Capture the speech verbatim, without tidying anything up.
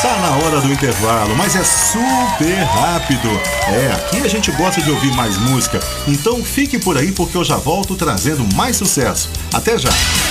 Tá na hora do intervalo, mas é super rápido. É, aqui a gente gosta de ouvir mais música, então fique por aí porque eu já volto trazendo mais sucesso. Até já!